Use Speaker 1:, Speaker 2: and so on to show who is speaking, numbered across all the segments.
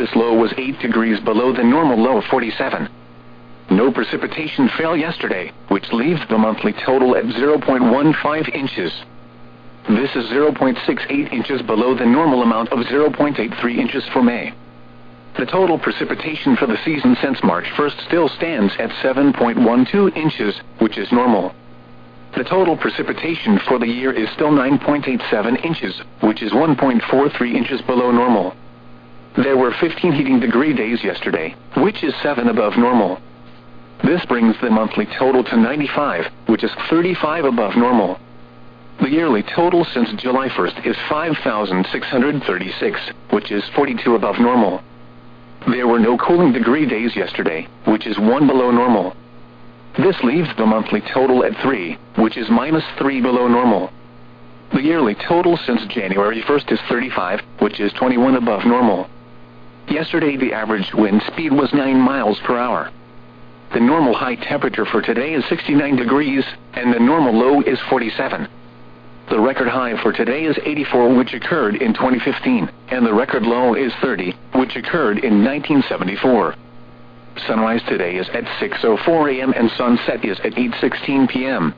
Speaker 1: This low was 8 degrees below the normal low of 47. No precipitation fell yesterday, which leaves the monthly total at 0.15 inches. This is 0.68 inches below the normal amount of 0.83 inches for May. The total precipitation for the season since March 1st still stands at 7.12 inches, which is normal. The total precipitation for the year is still 9.87 inches, which is 1.43 inches below normal. There were 15 heating degree days yesterday, which is 7 above normal. This brings the monthly total to 95, which is 35 above normal. The yearly total since July 1st is 5,636, which is 42 above normal. There were no cooling degree days yesterday, which is 1 below normal. This leaves the monthly total at 3, which is -3 below normal. The yearly total since January 1st is 35, which is 21 above normal. Yesterday the average wind speed was 9 miles per hour. The normal high temperature for today is 69 degrees, and the normal low is 47. The record high for today is 84, which occurred in 2015, and the record low is 30, which occurred in 1974. Sunrise today is at 6:04 a.m. and sunset is at 8:16 p.m.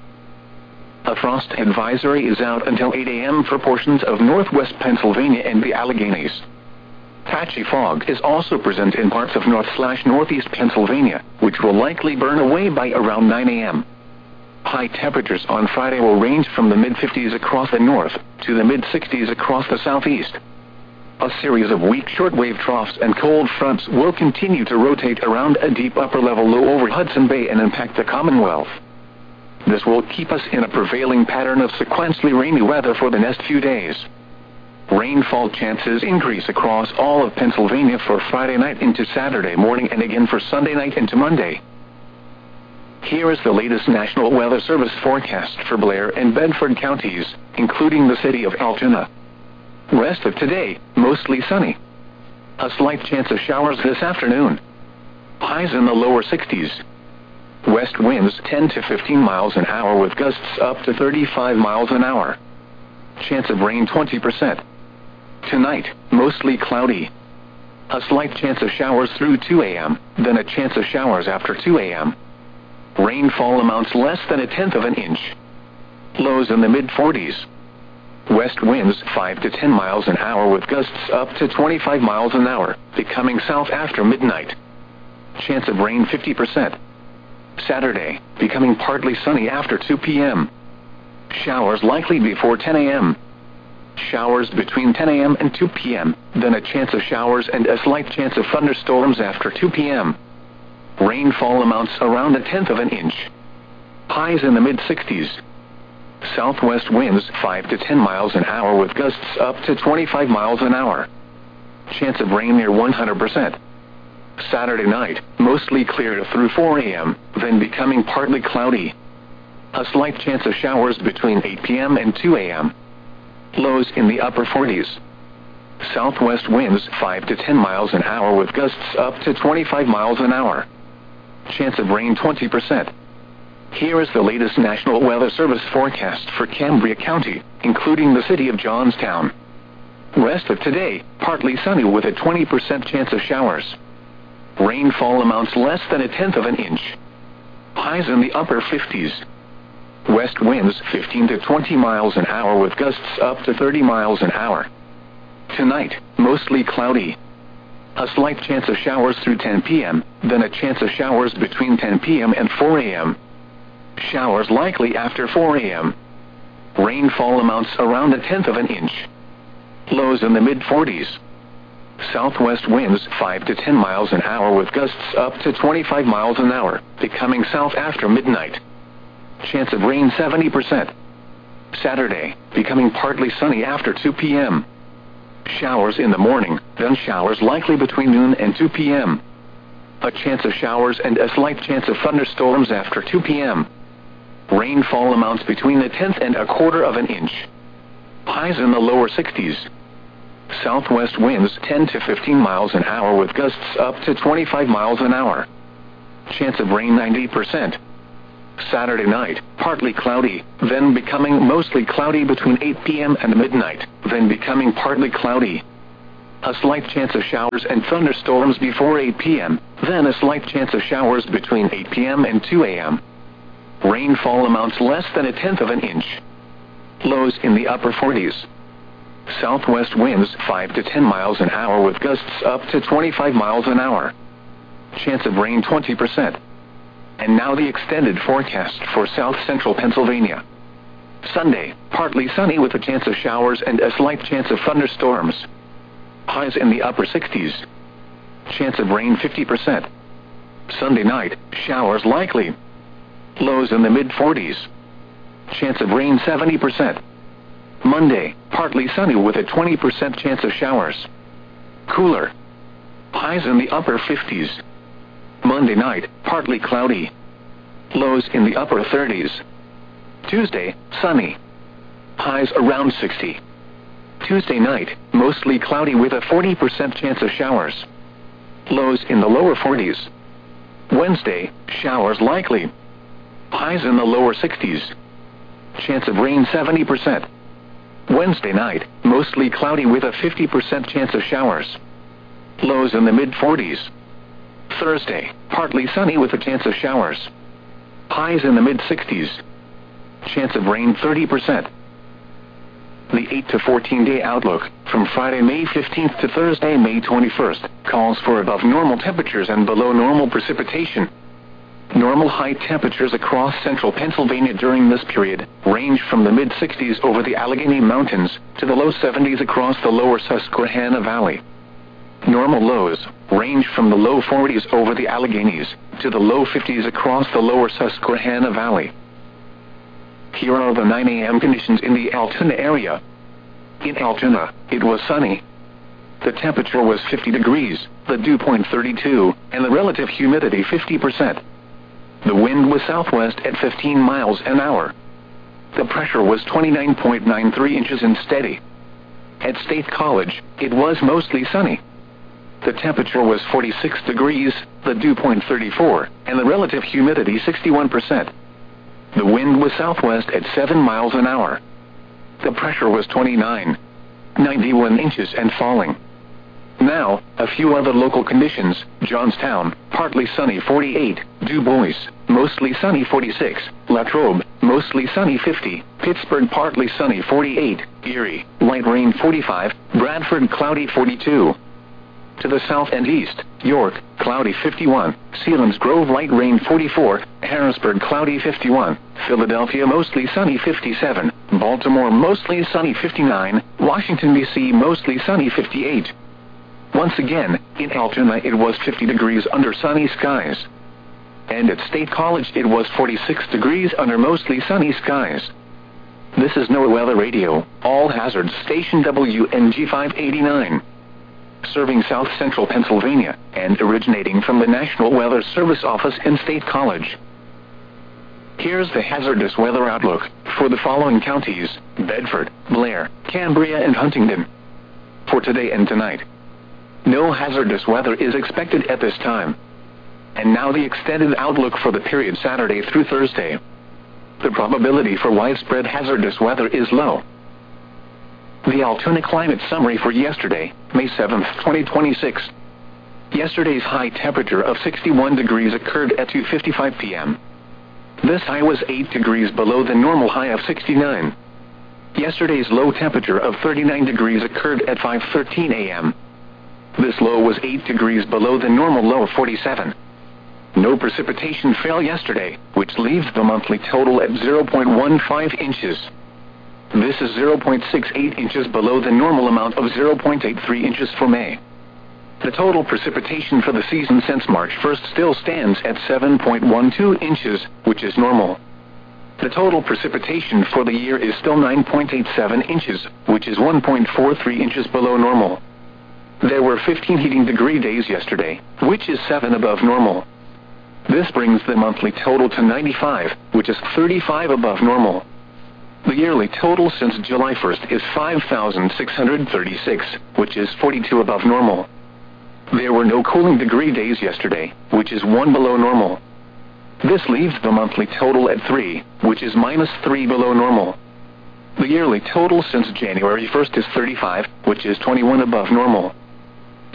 Speaker 1: A frost advisory is out until 8 a.m. for portions of northwest Pennsylvania and the Alleghenies. Patchy fog is also present in parts of north/northeast Pennsylvania, which will likely burn away by around 9 a.m. High temperatures on Friday will range from the mid-50s across the north to the mid-60s across the southeast. A series of weak shortwave troughs and cold fronts will continue to rotate around a deep upper-level low over Hudson Bay and impact the Commonwealth. This will keep us in a prevailing pattern of sequentially rainy weather for the next few days. Rainfall chances increase across all of Pennsylvania for Friday night into Saturday morning and again for Sunday night into Monday. Here is the latest National Weather Service forecast for Blair and Bedford counties, including the city of Altoona. Rest of today, mostly sunny. A slight chance of showers this afternoon. Highs in the lower 60s. West winds 10 to 15 miles an hour with gusts up to 35 miles an hour. Chance of rain 20%. Tonight, mostly cloudy. A slight chance of showers through 2 a.m., then a chance of showers after 2 a.m. Rainfall amounts less than 1/10 of an inch. Lows in the mid-40s. West winds 5 to 10 miles an hour with gusts up to 25 miles an hour, becoming south after midnight. Chance of rain 50%. Saturday, becoming partly sunny after 2 p.m. Showers likely before 10 a.m. Showers between 10 a.m. and 2 p.m., then a chance of showers and a slight chance of thunderstorms after 2 p.m. Rainfall amounts around 1/10 of an inch. Highs in the mid-60s. Southwest winds 5 to 10 miles an hour with gusts up to 25 miles an hour. Chance of rain near 100%. Saturday night, mostly clear through 4 a.m., then becoming partly cloudy. A slight chance of showers between 8 p.m. and 2 a.m. Lows in the upper 40s. Southwest winds 5 to 10 miles an hour with gusts up to 25 miles an hour. Chance of rain 20%. Here is the latest National Weather Service forecast for Cambria County, including the city of Johnstown. Rest of today, partly sunny with a 20% chance of showers. Rainfall amounts less than 1/10 of an inch. Highs in the upper 50s. West winds 15 to 20 miles an hour with gusts up to 30 miles an hour. Tonight, mostly cloudy. A slight chance of showers through 10 p.m., then a chance of showers between 10 p.m. and 4 a.m. Showers likely after 4 a.m. Rainfall amounts around 1/10 of an inch. Lows in the mid-40s. Southwest winds 5 to 10 miles an hour with gusts up to 25 miles an hour, becoming south after midnight. Chance of rain 70%. Saturday, becoming partly sunny after 2 p.m. Showers in the morning, then showers likely between noon and 2 p.m. A chance of showers and a slight chance of thunderstorms after 2 p.m. Rainfall amounts between 1/10 and 1/4 of an inch. Highs in the lower 60s. Southwest winds 10 to 15 miles an hour with gusts up to 25 miles an hour. Chance of rain 90%. Saturday night, partly cloudy, then becoming mostly cloudy between 8 p.m. and midnight, then becoming partly cloudy. a slight chance of showers and thunderstorms before 8 p.m., then a slight chance of showers between 8 p.m. and 2 a.m. Rainfall amounts less than 1/10 of an inch. Lows in the upper 40s. Southwest winds 5 to 10 miles an hour with gusts up to 25 miles an hour. Chance of rain 20%. And now the extended forecast for south central Pennsylvania. Sunday, partly sunny with a chance of showers and a slight chance of thunderstorms. Highs in the upper 60s. Chance of rain 50%. Sunday night, showers likely. Lows in the mid-40s. Chance of rain 70%. Monday, partly sunny with a 20% chance of showers. Cooler. Highs in the upper 50s. Monday night, partly cloudy. Lows in the upper 30s. Tuesday, sunny. Highs around 60. Tuesday night, mostly cloudy with a 40% chance of showers. Lows in the lower 40s. Wednesday, showers likely. Highs in the lower 60s. Chance of rain 70%. Wednesday night, mostly cloudy with a 50% chance of showers. Lows in the mid-40s. Thursday, partly sunny with a chance of showers. Highs in the mid-60s. Chance of rain 30%. The 8 to 14-day outlook, from Friday, May 15th to Thursday, May 21st, calls for above normal temperatures and below normal precipitation. Normal high temperatures across central Pennsylvania during this period range from the mid-60s over the Allegheny Mountains to the low 70s across the lower Susquehanna Valley. Normal lows range from the low 40s over the Alleghenies to the low 50s across the lower Susquehanna Valley. Here are the 9 a.m. conditions in the Altoona area. In Altoona, it was sunny. The temperature was 50 degrees, the dew point 32, and the relative humidity 50%. The wind was southwest at 15 miles an hour. The pressure was 29.93 inches and steady. At State College, it was mostly sunny. The temperature was 46 degrees, the dew point 34, and the relative humidity 61%. The wind was southwest at 7 miles an hour. The pressure was 29.91 inches and falling. Now, a few other local conditions. Johnstown, partly sunny 48, Du Bois, mostly sunny 46, Latrobe, mostly sunny 50, Pittsburgh partly sunny 48, Erie, light rain 45, Bradford cloudy 42. To the south and east, York, cloudy 51, Selinsgrove light rain 44, Harrisburg cloudy 51, Philadelphia mostly sunny 57, Baltimore mostly sunny 59, Washington, D.C. mostly sunny 58. Once again, in Altoona it was 50 degrees under sunny skies. And at State College it was 46 degrees under mostly sunny skies. This is NOAA Weather Radio, all hazards station WNG 589. Serving south central Pennsylvania, and originating from the National Weather Service office in State College. Here's the hazardous weather outlook for the following counties: Bedford, Blair, Cambria, and Huntingdon. For today and tonight, no hazardous weather is expected at this time. And now the extended outlook for the period Saturday through Thursday. The probability for widespread hazardous weather is low. The Altoona climate summary for yesterday, May 7, 2026. Yesterday's high temperature of 61 degrees occurred at 2:55 p.m. This high was 8 degrees below the normal high of 69. Yesterday's low temperature of 39 degrees occurred at 5:13 a.m. This low was 8 degrees below the normal low of 47. No precipitation fell yesterday, which leaves the monthly total at 0.15 inches. This is 0.68 inches below the normal amount of 0.83 inches for May. The total precipitation for the season since March 1st still stands at 7.12 inches, which is normal. The total precipitation for the year is still 9.87 inches, which is 1.43 inches below normal. There were 15 heating degree days yesterday, which is 7 above normal. This brings the monthly total to 95, which is 35 above normal. The yearly total since July 1st is 5,636, which is 42 above normal. There were no cooling degree days yesterday, which is 1 below normal. This leaves the monthly total at 3, which is -3 below normal. The yearly total since January 1st is 35, which is 21 above normal.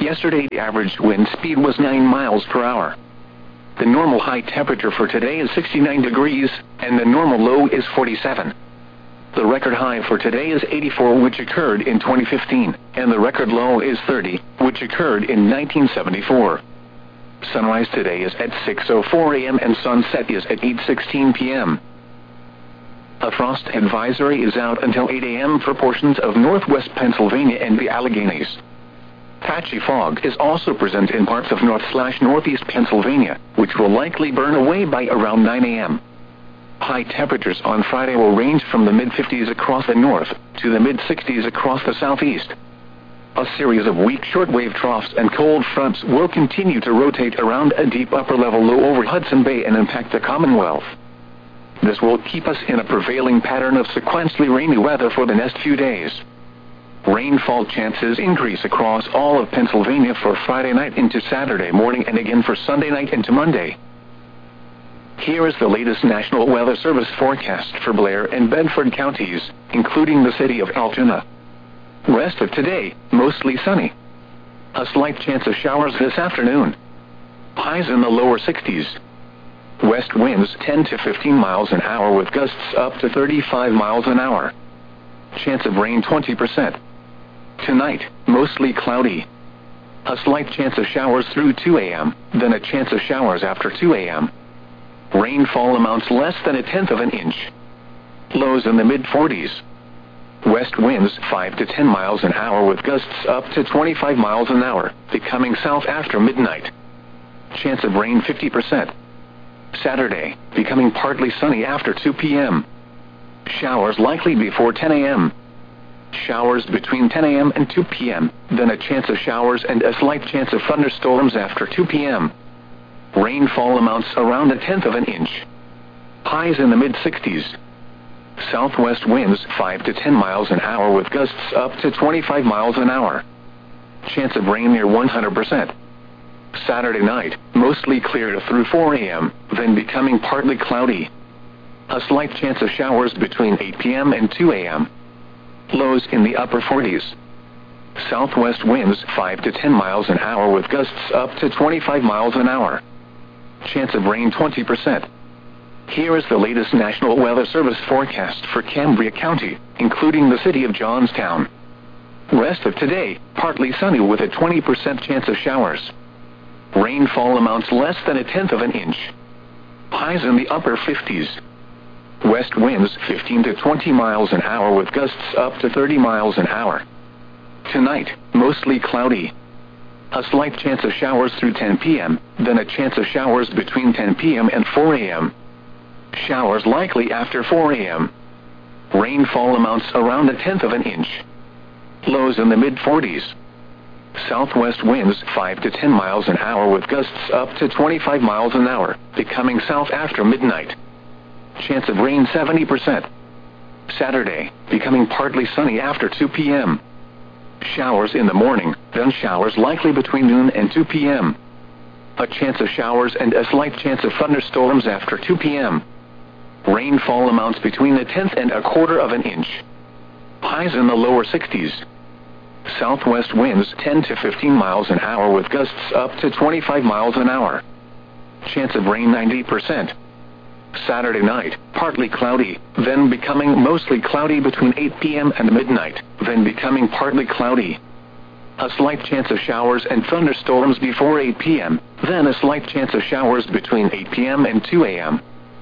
Speaker 1: Yesterday the average wind speed was 9 miles per hour. The normal high temperature for today is 69 degrees, and the normal low is 47. The record high for today is 84, which occurred in 2015, and the record low is 30, which occurred in 1974. Sunrise today is at 6:04 a.m. and sunset is at 8:16 p.m. A frost advisory is out until 8 a.m. for portions of northwest Pennsylvania and the Alleghenies. Patchy fog is also present in parts of north/northeast Pennsylvania, which will likely burn away by around 9 a.m. High temperatures on Friday will range from the mid-50s across the north to the mid-60s across the southeast. A series of weak shortwave troughs and cold fronts will continue to rotate around a deep upper-level low over Hudson Bay and impact the Commonwealth. This will keep us in a prevailing pattern of sequentially rainy weather for the next few days. Rainfall chances increase across all of Pennsylvania for Friday night into Saturday morning and again for Sunday night into Monday. Here is the latest National Weather Service forecast for Blair and Bedford counties, including the city of Altoona. Rest of today, mostly sunny. A slight chance of showers this afternoon. Highs in the lower 60s. West winds 10 to 15 miles an hour with gusts up to 35 miles an hour. Chance of rain 20%. Tonight, mostly cloudy. A slight chance of showers through 2 a.m., then a chance of showers after 2 a.m. Rainfall amounts less than 1/10 of an inch. Lows in the mid-40s. West winds 5 to 10 miles an hour with gusts up to 25 miles an hour, becoming south after midnight. Chance of rain 50%. Saturday, becoming partly sunny after 2 p.m. Showers likely before 10 a.m. Showers between 10 a.m. and 2 p.m., then a chance of showers and a slight chance of thunderstorms after 2 p.m. Rainfall amounts around 1/10 of an inch. Highs in the mid-60s. Southwest winds 5 to 10 miles an hour with gusts up to 25 miles an hour. Chance of rain near 100%. Saturday night, mostly clear through 4 a.m., then becoming partly cloudy. A slight chance of showers between 8 p.m. and 2 a.m. Lows in the upper 40s. Southwest winds 5 to 10 miles an hour with gusts up to 25 miles an hour. Chance of rain 20%. Here is the latest National Weather Service forecast for Cambria County, including the city of Johnstown. Rest of today, partly sunny with a 20% chance of showers. Rainfall amounts less than 1/10 of an inch. Highs in the upper 50s. West winds 15 to 20 miles an hour with gusts up to 30 miles an hour. Tonight, mostly cloudy. A slight chance of showers through 10 p.m., then a chance of showers between 10 p.m. and 4 a.m. Showers likely after 4 a.m. Rainfall amounts around 1/10 of an inch. Lows in the mid-40s. Southwest winds 5 to 10 miles an hour with gusts up to 25 miles an hour, becoming south after midnight. Chance of rain 70%. Saturday, becoming partly sunny after 2 p.m. Showers in the morning, then showers likely between noon and 2 p.m. A chance of showers and a slight chance of thunderstorms after 2 p.m. Rainfall amounts between 1/10 and 1/4 of an inch. Highs in the lower 60s. Southwest winds 10 to 15 miles an hour with gusts up to 25 miles an hour. Chance of rain 90%. Saturday night, partly cloudy, then becoming mostly cloudy between 8 p.m. and midnight, then becoming partly cloudy. A slight chance of showers and thunderstorms before 8 p.m., then a slight chance of showers between 8 p.m. and 2 a.m.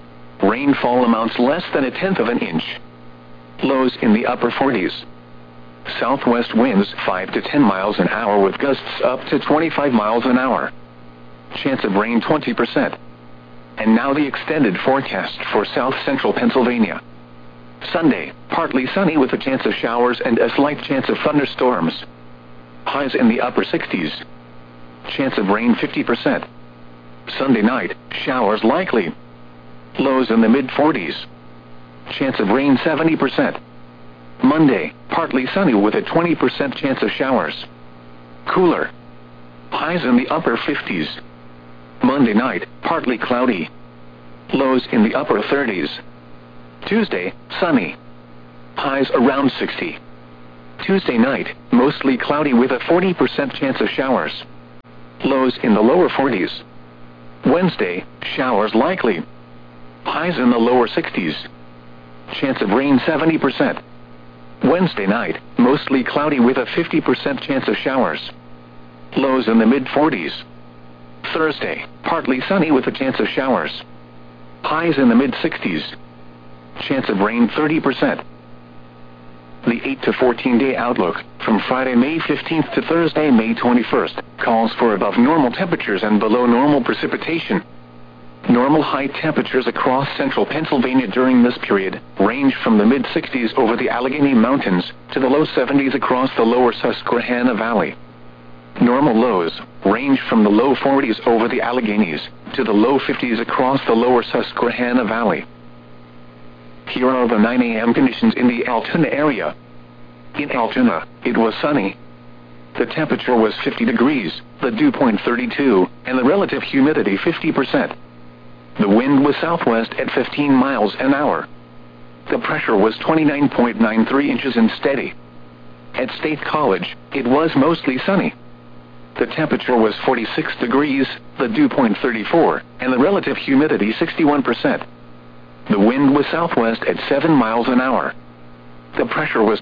Speaker 1: Rainfall amounts less than 1/10 of an inch. Lows in the upper 40s. Southwest winds 5 to 10 miles an hour with gusts up to 25 miles an hour. Chance of rain 20%. And now the extended forecast for south central Pennsylvania. Sunday, partly sunny with a chance of showers and a slight chance of thunderstorms. Highs in the upper 60s. Chance of rain 50%. Sunday night, showers likely. Lows in the mid-40s. Chance of rain 70%. Monday, partly sunny with a 20% chance of showers. Cooler. Highs in the upper 50s. Monday night, partly cloudy. Lows in the upper 30s. Tuesday, sunny. Highs around 60. Tuesday night, mostly cloudy with a 40% chance of showers. Lows in the lower 40s. Wednesday, showers likely. Highs in the lower 60s. Chance of rain 70%. Wednesday night, mostly cloudy with a 50% chance of showers. Lows in the mid-40s. Thursday, partly sunny with a chance of showers. Highs in the mid-60s. Chance of rain 30%. The 8 to 14-day outlook, from Friday, May 15th to Thursday, May 21st, calls for above normal temperatures and below normal precipitation. Normal high temperatures across central Pennsylvania during this period range from the mid-60s over the Allegheny Mountains to the low 70s across the lower Susquehanna Valley. Normal lows range from the low 40s over the Alleghenies to the low 50s across the lower Susquehanna Valley. Here are the 9 a.m. conditions in the Altoona area. In Altoona, it was sunny. The temperature was 50 degrees, the dew point 32, and the relative humidity 50%. The wind was southwest at 15 miles an hour. The pressure was 29.93 inches and steady. At State College, it was mostly sunny. The temperature was 46 degrees, the dew point 34, and the relative humidity 61%. The wind was southwest at 7 miles an hour. The pressure was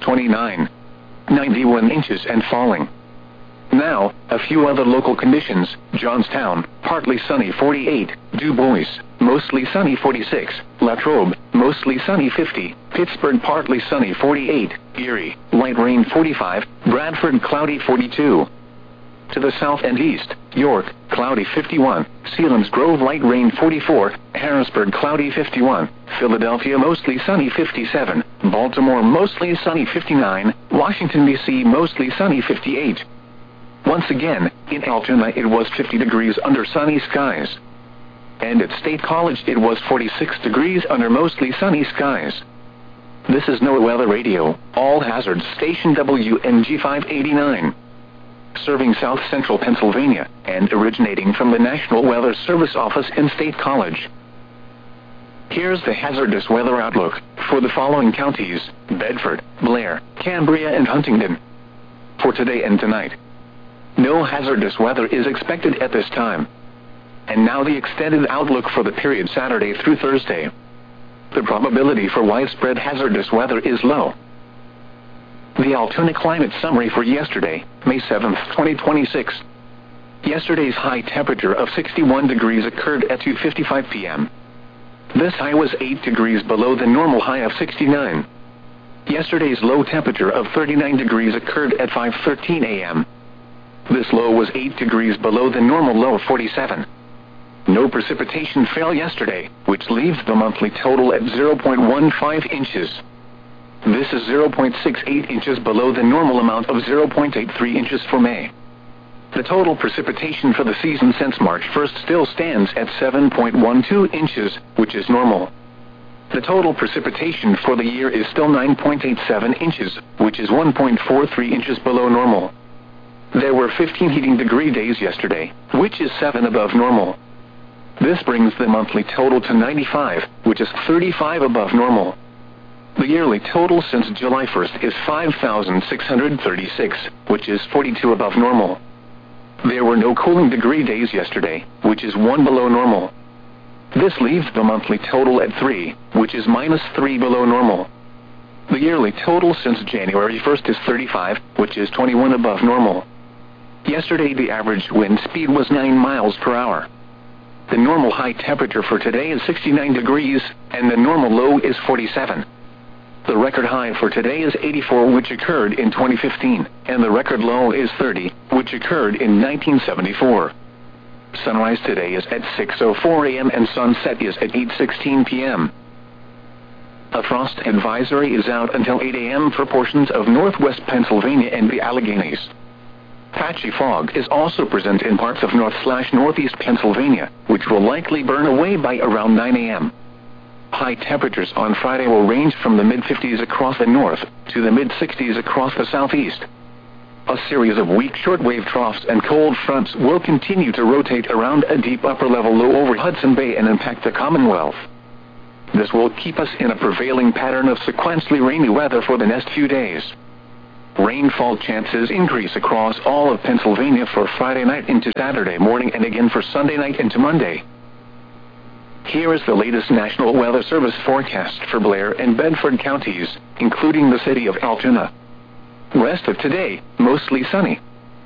Speaker 1: 91 inches and falling. Now, a few other local conditions. Johnstown, partly sunny 48, Du Bois, mostly sunny 46, Latrobe, mostly sunny 50, Pittsburgh, partly sunny 48, Erie, light rain 45, Bradford, cloudy 42. To the south and east, York, cloudy 51, Selinsgrove, light rain 44, Harrisburg, cloudy 51, Philadelphia, mostly sunny 57, Baltimore, mostly sunny 59, Washington, D.C., mostly sunny 58. Once again, in Altoona it was 50 degrees under sunny skies. And at State College it was 46 degrees under mostly sunny skies. This is NOAA Weather Radio, all hazards station WNG 589. Serving south central Pennsylvania, and originating from the National Weather Service office in State College. Here's the hazardous weather outlook for the following counties: Bedford, Blair, Cambria, and Huntingdon. For today and tonight, no hazardous weather is expected at this time. And now the extended outlook for the period Saturday through Thursday. The probability for widespread hazardous weather is low. The Altoona climate summary for yesterday, May 7, 2026. Yesterday's high temperature of 61 degrees occurred at 2:55 p.m. This high was 8 degrees below the normal high of 69. Yesterday's low temperature of 39 degrees occurred at 5:13 a.m. This low was 8 degrees below the normal low of 47. No precipitation fell yesterday, which leaves the monthly total at 0.15 inches. This is 0.68 inches below the normal amount of 0.83 inches for May. The total precipitation for the season since March 1st still stands at 7.12 inches, which is normal. The total precipitation for the year is still 9.87 inches, which is 1.43 inches below normal. There were 15 heating degree days yesterday, which is 7 above normal. This brings the monthly total to 95, which is 35 above normal. The yearly total since July 1st is 5,636, which is 42 above normal. There were no cooling degree days yesterday, which is 1 below normal. This leaves the monthly total at 3, which is -3 below normal. The yearly total since January 1st is 35, which is 21 above normal. Yesterday the average wind speed was 9 miles per hour. The normal high temperature for today is 69 degrees, and the normal low is 47. The record high for today is 84, which occurred in 2015, and the record low is 30, which occurred in 1974. Sunrise today is at 6:04 a.m. and sunset is at 8:16 p.m. A frost advisory is out until 8 a.m. for portions of northwest Pennsylvania and the Alleghenies. Patchy fog is also present in parts of north/northeast Pennsylvania, which will likely burn away by around 9 a.m. High temperatures on Friday will range from the mid-50s across the north to the mid-60s across the southeast. A series of weak shortwave troughs and cold fronts will continue to rotate around a deep upper-level low over Hudson Bay and impact the Commonwealth. This will keep us in a prevailing pattern of sequentially rainy weather for the next few days. Rainfall chances increase across all of Pennsylvania for Friday night into Saturday morning and again for Sunday night into Monday. Here is the latest National Weather Service forecast for Blair and Bedford counties, including the city of Altoona. Rest of today, mostly sunny.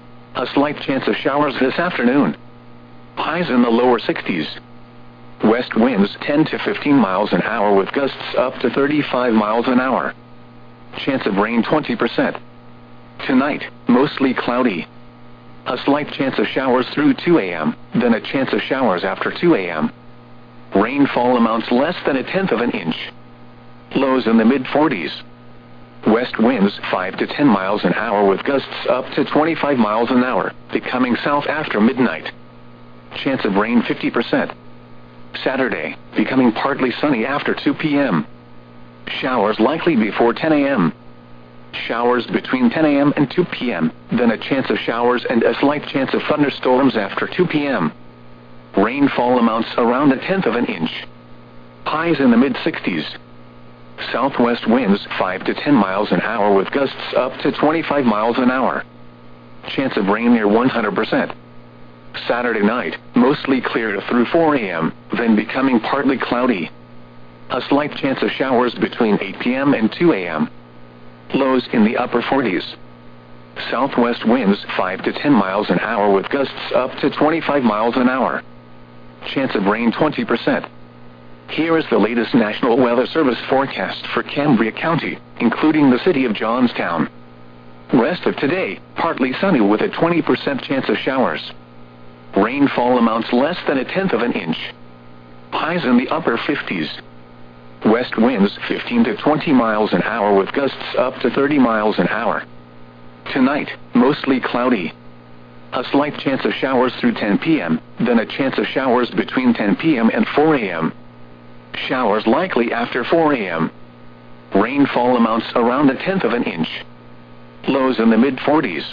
Speaker 1: A slight chance of showers this afternoon. Highs in the lower 60s. West winds 10 to 15 miles an hour with gusts up to 35 miles an hour. Chance of rain 20%. Tonight, mostly cloudy. A slight chance of showers through 2 a.m., then a chance of showers after 2 a.m. Rainfall amounts less than 1/10 of an inch. Lows in the mid-40s. West winds 5 to 10 miles an hour with gusts up to 25 miles an hour, becoming south after midnight. Chance of rain 50%. Saturday, becoming partly sunny after 2 p.m. Showers likely before 10 a.m. Showers between 10 a.m. and 2 p.m., then a chance of showers and a slight chance of thunderstorms after 2 p.m. Rainfall amounts around 1/10 of an inch. Highs in the mid-60s. Southwest winds 5 to 10 miles an hour with gusts up to 25 miles an hour. Chance of rain near 100%. Saturday night, mostly clear through 4 a.m., then becoming partly cloudy. A slight chance of showers between 8 p.m. and 2 a.m. Lows in the upper 40s. Southwest winds 5 to 10 miles an hour with gusts up to 25 miles an hour. Chance of rain 20%. Here is the latest National Weather Service forecast for Cambria County, including the city of Johnstown. Rest of today, partly sunny with a 20% chance of showers. Rainfall amounts less than 1/10 of an inch. Highs in the upper 50s. West winds 15 to 20 miles an hour with gusts up to 30 miles an hour. Tonight, mostly cloudy. A slight chance of showers through 10 p.m., then a chance of showers between 10 p.m. and 4 a.m. Showers likely after 4 a.m. Rainfall amounts around 1/10 of an inch. Lows in the mid-40s.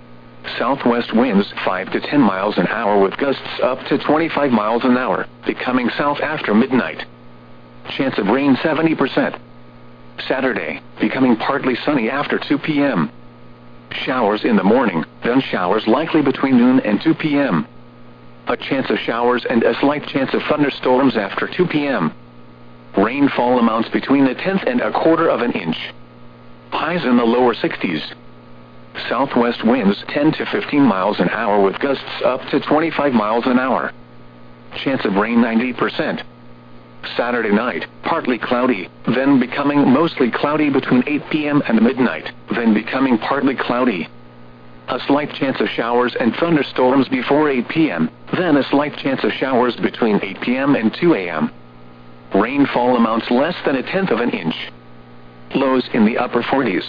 Speaker 1: Southwest winds 5 to 10 miles an hour with gusts up to 25 miles an hour, becoming south after midnight. Chance of rain 70%. Saturday, becoming partly sunny after 2 p.m. Showers in the morning, then showers likely between noon and 2 p.m. A chance of showers and a slight chance of thunderstorms after 2 p.m. Rainfall amounts between 1/10 and 1/4 of an inch. Highs in the lower 60s. Southwest winds 10 to 15 miles an hour with gusts up to 25 miles an hour. Chance of rain 90%. Saturday night, partly cloudy, then becoming mostly cloudy between 8 p.m. and midnight, then becoming partly cloudy. A slight chance of showers and thunderstorms before 8 p.m., then a slight chance of showers between 8 p.m. and 2 a.m. Rainfall amounts less than 1/10 of an inch. Lows in the upper 40s.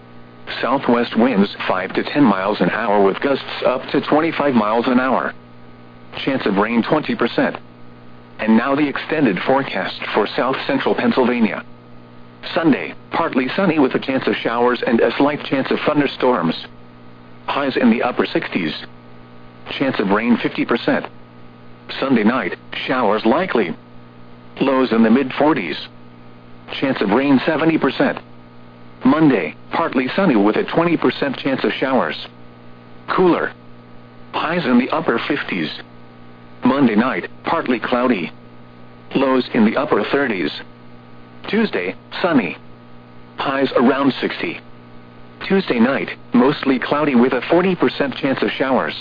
Speaker 1: Southwest winds 5 to 10 miles an hour with gusts up to 25 miles an hour. Chance of rain 20%. And now the extended forecast for south central Pennsylvania. Sunday, partly sunny with a chance of showers and a slight chance of thunderstorms. Highs in the upper 60s. Chance of rain 50%. Sunday night, showers likely. Lows in the mid-40s. Chance of rain 70%. Monday, partly sunny with a 20% chance of showers. Cooler. Highs in the upper 50s. Monday night, partly cloudy. Lows in the upper 30s. Tuesday, sunny. Highs around 60. Tuesday night, mostly cloudy with a 40% chance of showers.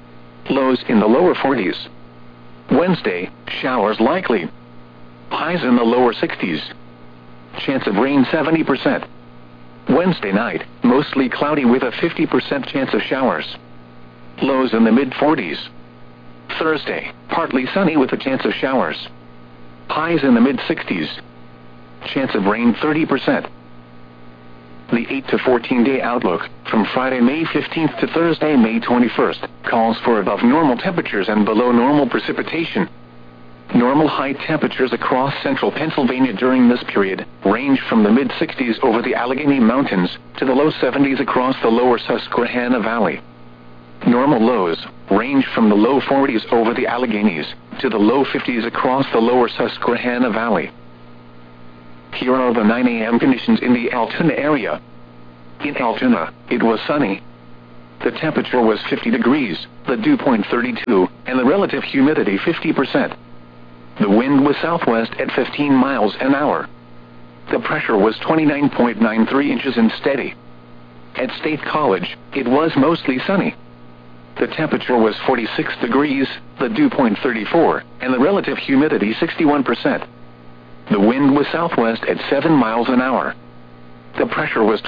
Speaker 1: Lows in the lower 40s. Wednesday, showers likely. Highs in the lower 60s. Chance of rain 70%. Wednesday night, mostly cloudy with a 50% chance of showers. Lows in the mid-40s. Thursday, partly sunny with a chance of showers. Highs in the mid-60s. Chance of rain 30%. The 8 to 14-day outlook, from Friday, May 15th to Thursday, May 21st, calls for above normal temperatures and below normal precipitation. Normal high temperatures across central Pennsylvania during this period range from the mid-60s over the Allegheny Mountains to the low 70s across the lower Susquehanna Valley. Normal lows range from the low 40s over the Alleghenies to the low 50s across the lower Susquehanna Valley. Here are the 9 a.m. conditions in the Altoona area. in Altoona, it was sunny. The temperature was 50 degrees, the dew point 32, and the relative humidity 50%. The wind was southwest at 15 miles an hour. The pressure was 29.93 inches and steady. At State College, it was mostly sunny. The temperature was 46 degrees, the dew point 34, and the relative humidity 61%. The wind was southwest at 7 miles an hour. The pressure was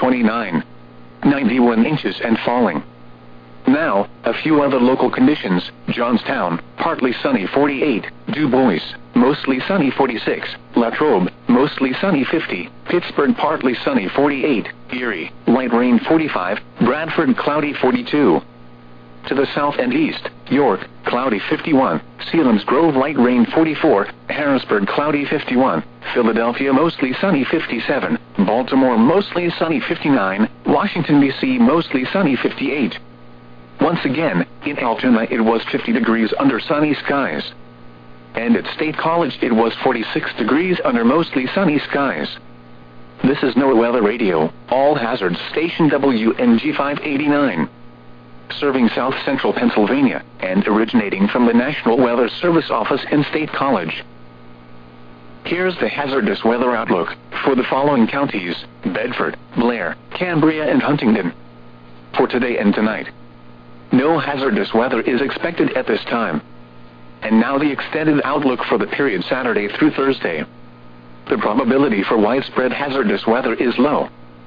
Speaker 1: 91 inches and falling. Now, a few other local conditions: Johnstown, partly sunny 48, Du Bois, mostly sunny 46, Latrobe, mostly sunny 50, Pittsburgh partly sunny 48, Erie, light rain 45, Bradford cloudy 42. To the south and east, York, cloudy 51, Selinsgrove light rain 44, Harrisburg cloudy 51, Philadelphia mostly sunny 57, Baltimore mostly sunny 59, Washington, D.C. mostly sunny 58. Once again, in Altoona it was 50 degrees under sunny skies. And at State College it was 46 degrees under mostly sunny skies. This is NOAA Weather Radio, All Hazards Station WNG 589. Serving South Central Pennsylvania, and originating from the National Weather Service office in State College. Here's the hazardous weather outlook for the following counties: Bedford, Blair, Cambria, and Huntingdon. For today and tonight, no hazardous weather is expected at this time. And now the extended outlook for the period Saturday through Thursday. The probability for widespread hazardous weather is low.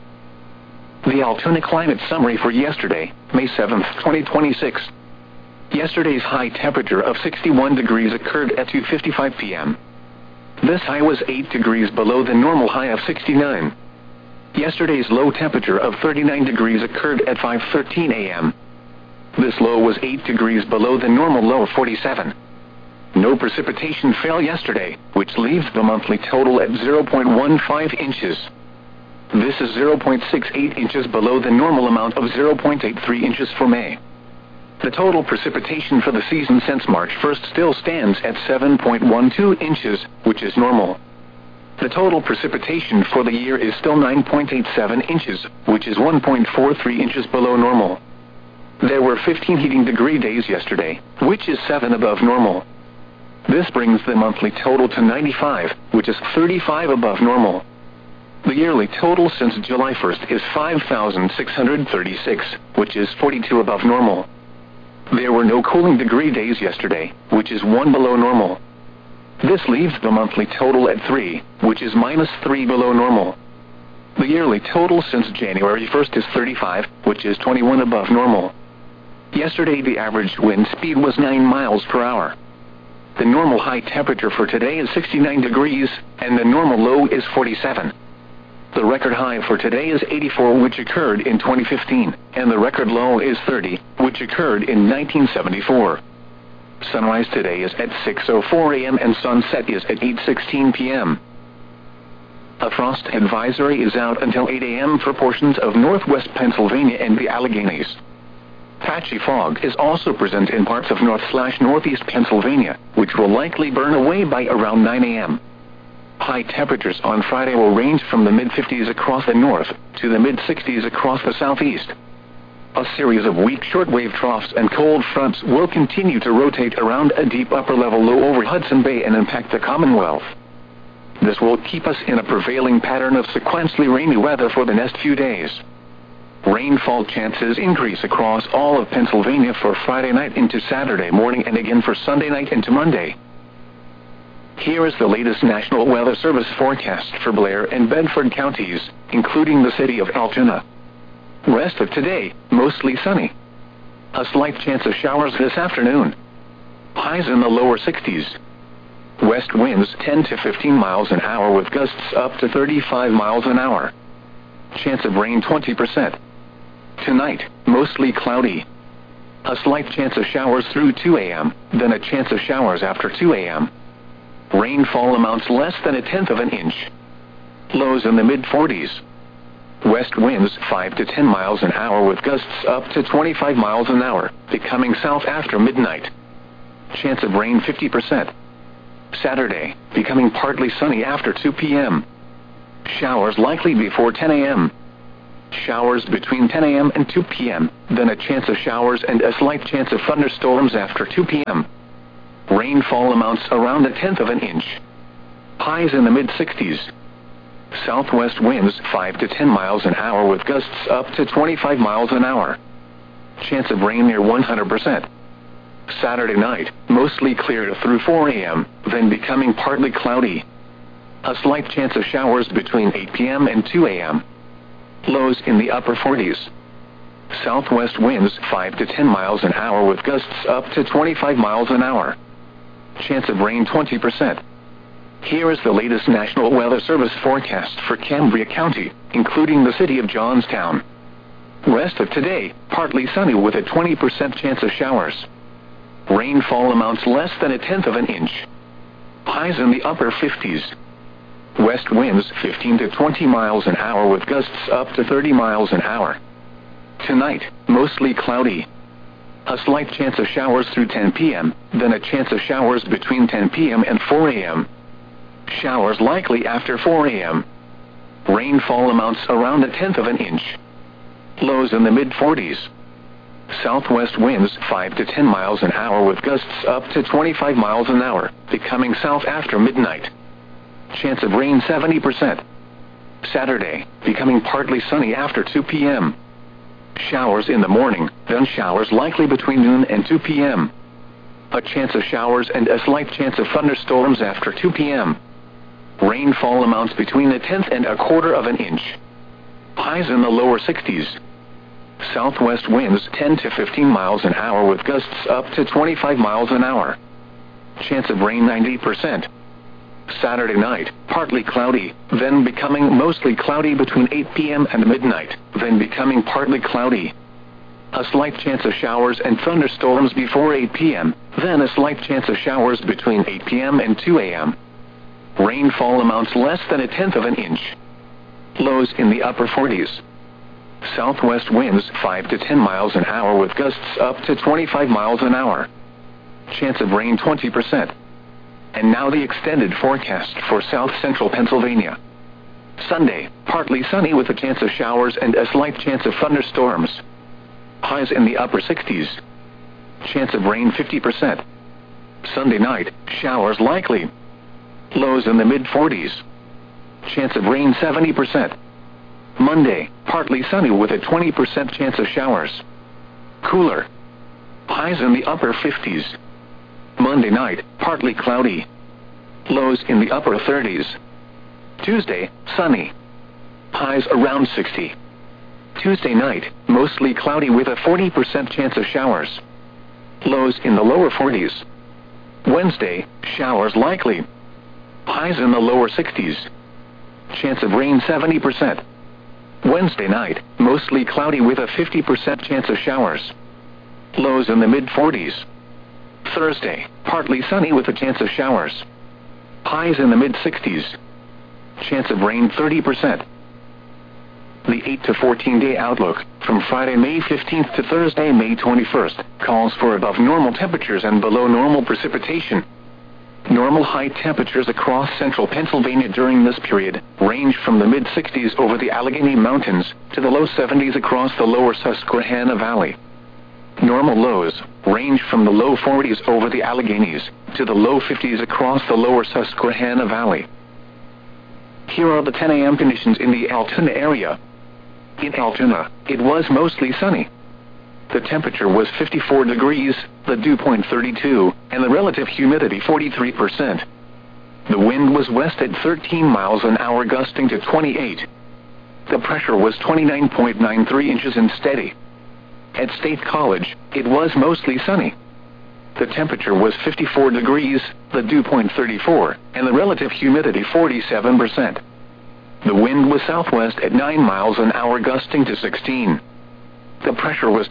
Speaker 1: The Altoona climate summary for yesterday, May 7, 2026. Yesterday's high temperature of 61 degrees occurred at 2:55 p.m. This high was 8 degrees below the normal high of 69. Yesterday's low temperature of 39 degrees occurred at 5:13 a.m. This low was 8 degrees below the normal low of 47. No precipitation fell yesterday, which leaves the monthly total at 0.15 inches. This is 0.68 inches below the normal amount of 0.83 inches for May. The total precipitation for the season since March 1st still stands at 7.12 inches, which is normal. The total precipitation for the year is still 9.87 inches, which is 1.43 inches below normal. There were 15 heating degree days yesterday, which is 7 above normal. This brings the monthly total to 95, which is 35 above normal. The yearly total since July 1st is 5,636, which is 42 above normal. There were no cooling degree days yesterday, which is 1 below normal. This leaves the monthly total at 3, which is -3 below normal. The yearly total since January 1st is 35, which is 21 above normal. Yesterday the average wind speed was 9 miles per hour. The normal high temperature for today is 69 degrees, and the normal low is 47. The record high for today is 84, which occurred in 2015, and the record low is 30, which occurred in 1974. Sunrise today is at 6:04 a.m. and sunset is at 8:16 p.m. A frost advisory is out until 8 a.m. for portions of northwest Pennsylvania and the Alleghenies. Patchy fog is also present in parts of north/northeast Pennsylvania, which will likely burn away by around 9 a.m. High temperatures on Friday will range from the mid-50s across the north to the mid-60s across the southeast. A series of weak shortwave troughs and cold fronts will continue to rotate around a deep upper-level low over Hudson Bay and impact the Commonwealth. This will keep us in a prevailing pattern of sequentially rainy weather for the next few days. Rainfall chances increase across all of Pennsylvania for Friday night into Saturday morning and again for Sunday night into Monday. Here is the latest National Weather Service forecast for Blair and Bedford counties, including the city of Altoona. Rest of today, mostly sunny. A slight chance of showers this afternoon. Highs in the lower 60s. West winds 10 to 15 miles an hour with gusts up to 35 miles an hour. Chance of rain 20%. Tonight, mostly cloudy. A slight chance of showers through 2 a.m., then a chance of showers after 2 a.m. Rainfall amounts less than 1/10 of an inch. Lows in the mid-40s. West winds 5 to 10 miles an hour with gusts up to 25 miles an hour, becoming south after midnight. Chance of rain 50%. Saturday, becoming partly sunny after 2 p.m. Showers likely before 10 a.m. Showers between 10 a.m. and 2 p.m., then a chance of showers and a slight chance of thunderstorms after 2 p.m. Rainfall amounts around 1/10 of an inch. Highs in the mid-60s. Southwest winds 5 to 10 miles an hour with gusts up to 25 miles an hour. Chance of rain near 100%. Saturday night, mostly clear through 4 a.m., then becoming partly cloudy. A slight chance of showers between 8 p.m. and 2 a.m. Lows in the upper 40s. Southwest winds 5 to 10 miles an hour with gusts up to 25 miles an hour. Chance of rain 20%. Here is the latest National Weather Service forecast for Cambria County, including the city of Johnstown. Rest of today, partly sunny with a 20% chance of showers. Rainfall amounts less than 1/10 of an inch. Highs in the upper 50s. West winds 15 to 20 miles an hour with gusts up to 30 miles an hour. Tonight, mostly cloudy. A slight chance of showers through 10 p.m., then a chance of showers between 10 p.m. and 4 a.m. Showers likely after 4 a.m. Rainfall amounts around 1/10 of an inch. Lows in the mid-40s. Southwest winds 5 to 10 miles an hour with gusts up to 25 miles an hour, becoming south after midnight. Chance of rain 70%. Saturday, becoming partly sunny after 2 p.m. Showers in the morning, then showers likely between noon and 2 p.m. A chance of showers and a slight chance of thunderstorms after 2 p.m. Rainfall amounts between 1/10 and 1/4 of an inch. Highs in the lower 60s. Southwest winds 10 to 15 miles an hour with gusts up to 25 miles an hour. Chance of rain 90%. Saturday night, partly cloudy, then becoming mostly cloudy between 8 p.m. and midnight, then becoming partly cloudy. A slight chance of showers and thunderstorms before 8 p.m., then a slight chance of showers between 8 p.m. and 2 a.m. Rainfall amounts less than 1/10 of an inch. Lows in the upper 40s. Southwest winds 5 to 10 miles an hour with gusts up to 25 miles an hour. Chance of rain 20%. And now the extended forecast for south-central Pennsylvania. Sunday, partly sunny with a chance of showers and a slight chance of thunderstorms. Highs in the upper 60s. Chance of rain 50%. Sunday night, showers likely. Lows in the mid-40s. Chance of rain 70%. Monday, partly sunny with a 20% chance of showers. Cooler. Highs in the upper 50s. Monday night, partly cloudy. Lows in the upper 30s. Tuesday, sunny. Highs around 60. Tuesday night, mostly cloudy with a 40% chance of showers. Lows in the lower 40s. Wednesday, showers likely. Highs in the lower 60s. Chance of rain 70%. Wednesday night, mostly cloudy with a 50% chance of showers. Lows in the mid-40s. Thursday, partly sunny with a chance of showers. Highs in the mid-60s. Chance of rain 30%. The 8 to 14-day outlook, from Friday, May 15th to Thursday, May 21st, calls for above normal temperatures and below normal precipitation. Normal high temperatures across central Pennsylvania during this period range from the mid-60s over the Allegheny Mountains to the low 70s across the lower Susquehanna Valley. Normal lows range from the low 40s over the Alleghenies to the low 50s across the lower Susquehanna Valley. Here are the 10 a.m. conditions in the Altoona area. In Altoona, it was mostly sunny. The temperature was 54 degrees, the dew point 32, and the relative humidity 43%. The wind was west at 13 miles an hour gusting to 28. The pressure was 29.93 inches and steady. At State College, it was mostly sunny. The temperature was 54 degrees, the dew point 34, and the relative humidity 47%. The wind was southwest at 9 miles an hour gusting to 16. The pressure was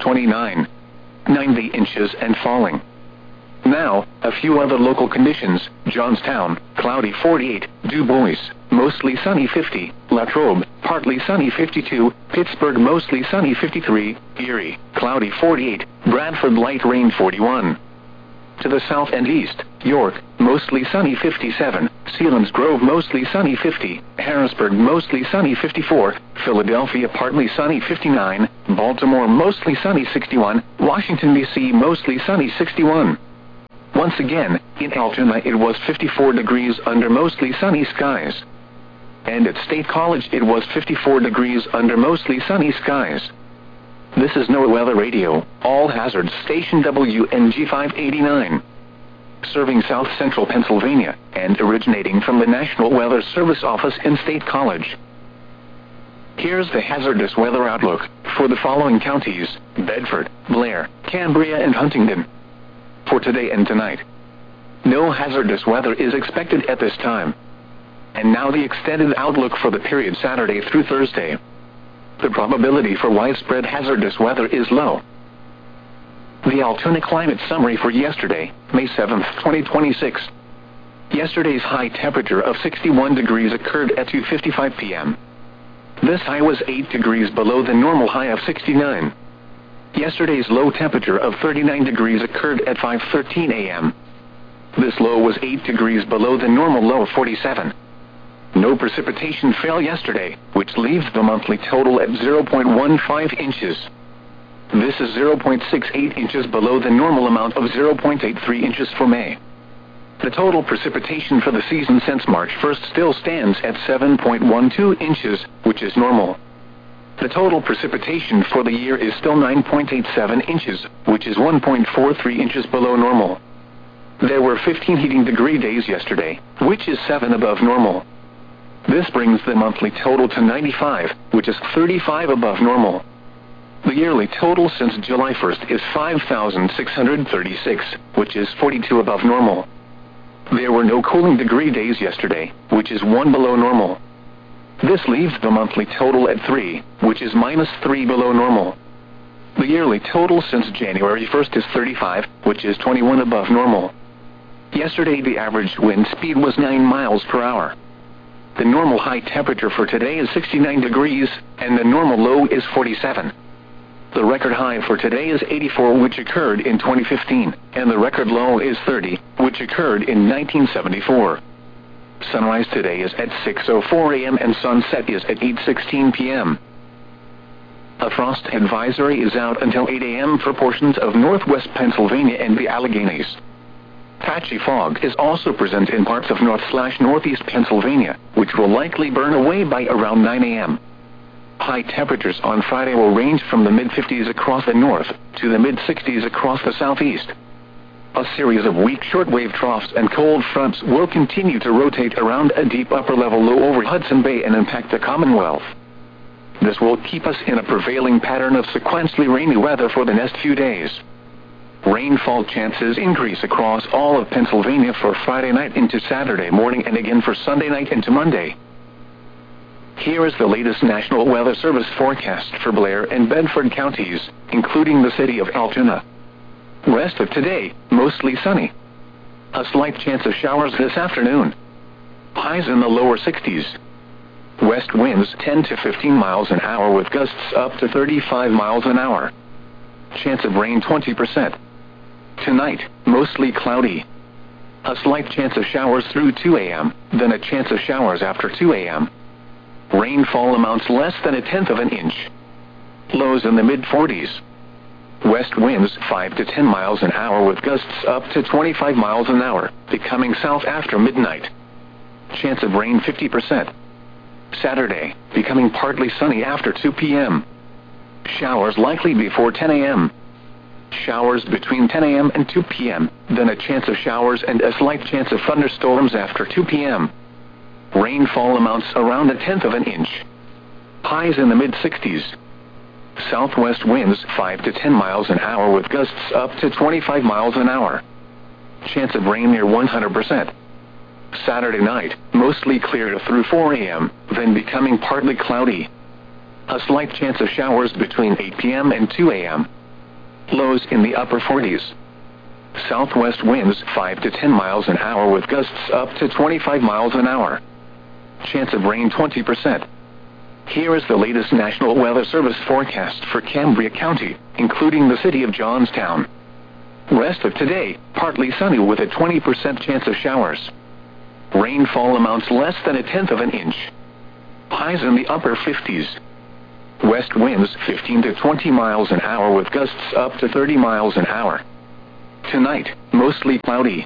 Speaker 1: 90 inches and falling. Now, a few other local conditions: Johnstown, cloudy 48, Du Bois, mostly sunny 50, Latrobe, partly sunny 52, Pittsburgh, mostly sunny 53, Erie, cloudy 48, Bradford, light rain 41. To the south and east, York, mostly mostly sunny 57, Selinsgrove mostly sunny 50, Harrisburg mostly sunny 54, Philadelphia partly sunny 59, Baltimore mostly sunny 61, Washington, D.C. mostly sunny 61. Once again, in Altoona it was 54 degrees under mostly sunny skies. And at State College it was 54 degrees under mostly sunny skies. This is NOAA Weather Radio, All Hazards Station WNG 589. Serving South Central Pennsylvania, and originating from the National Weather Service office in State College. Here's the hazardous weather outlook for the following counties: Bedford, Blair, Cambria, and Huntingdon. For today and tonight, no hazardous weather is expected at this time. And now the extended outlook for the period Saturday through Thursday. The probability for widespread hazardous weather is low. The Altoona climate summary for yesterday, May 7, 2026. Yesterday's high temperature of 61 degrees occurred at 2:55 p.m. This high was 8 degrees below the normal high of 69. Yesterday's low temperature of 39 degrees occurred at 5:13 a.m. This low was 8 degrees below the normal low of 47. No precipitation fell yesterday, which leaves the monthly total at 0.15 inches. This is 0.68 inches below the normal amount of 0.83 inches for May. The total precipitation for the season since March 1st still stands at 7.12 inches, which is normal. The total precipitation for the year is still 9.87 inches, which is 1.43 inches below normal. There were 15 heating degree days yesterday, which is 7 above normal. This brings the monthly total to 95, which is 35 above normal. The yearly total since July 1st is 5,636, which is 42 above normal. There were no cooling degree days yesterday, which is 1 below normal. This leaves the monthly total at 3, which is -3 below normal. The yearly total since January 1st is 35, which is 21 above normal. Yesterday the average wind speed was 9 miles per hour. The normal high temperature for today is 69 degrees, and the normal low is 47. The record high for today is 84, which occurred in 2015, and the record low is 30, which occurred in 1974. Sunrise today is at 6:04 a.m. and sunset is at 8:16 p.m. A frost advisory is out until 8 a.m. for portions of northwest Pennsylvania and the Alleghenies. Patchy fog is also present in parts of north/northeast Pennsylvania, which will likely burn away by around 9 a.m. High temperatures on Friday will range from the mid-50s across the north to the mid-60s across the southeast. A series of weak shortwave troughs and cold fronts will continue to rotate around a deep upper-level low over Hudson Bay and impact the Commonwealth. This will keep us in a prevailing pattern of sequentially rainy weather for the next few days. Rainfall chances increase across all of Pennsylvania for Friday night into Saturday morning and again for Sunday night into Monday. Here is the latest National Weather Service forecast for Blair and Bedford counties, including the city of Altoona. Rest of today, mostly sunny. A slight chance of showers this afternoon. Highs in the lower 60s. West winds 10 to 15 miles an hour with gusts up to 35 miles an hour. Chance of rain 20%. Tonight, mostly cloudy. A slight chance of showers through 2 a.m., then a chance of showers after 2 a.m. Rainfall amounts less than 1/10 of an inch. Lows in the mid-40s. West winds 5 to 10 miles an hour with gusts up to 25 miles an hour, becoming south after midnight. Chance of rain 50%. Saturday, becoming partly sunny after 2 p.m. Showers likely before 10 a.m. Showers between 10 a.m. and 2 p.m., then a chance of showers and a slight chance of thunderstorms after 2 p.m. Rainfall amounts around 1/10 of an inch. Highs in the mid-60s. Southwest winds 5 to 10 miles an hour with gusts up to 25 miles an hour. Chance of rain near 100%. Saturday night, mostly clear through 4 a.m., then becoming partly cloudy. A slight chance of showers between 8 p.m. and 2 a.m. Lows in the upper 40s. Southwest winds 5 to 10 miles an hour with gusts up to 25 miles an hour. Chance of rain 20%. Here is the latest National Weather Service forecast for Cambria County, including the city of Johnstown. Rest of today, partly sunny with a 20% chance of showers. Rainfall amounts less than 1/10 of an inch. Highs in the upper 50s. West winds 15 to 20 miles an hour with gusts up to 30 miles an hour. Tonight, mostly cloudy.